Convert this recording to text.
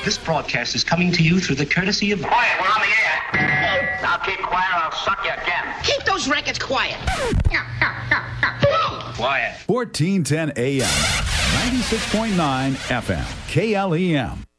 This broadcast is coming to you through the courtesy of... Quiet, we're on the air. Now keep quiet or I'll suck you again. Keep those records quiet. Quiet. 1410 AM, 96.9 FM, KLEM.